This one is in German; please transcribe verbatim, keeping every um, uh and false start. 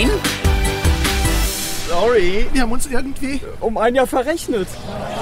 Sorry, Wir haben uns irgendwie um ein Jahr verrechnet.